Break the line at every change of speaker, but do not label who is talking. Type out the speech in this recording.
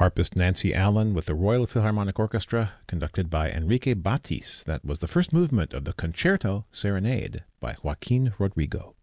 harpist Nancy Allen with the Royal Philharmonic Orchestra, conducted by Enrique Batis. That was the first movement of the Concerto Serenade by Joaquin Rodrigo.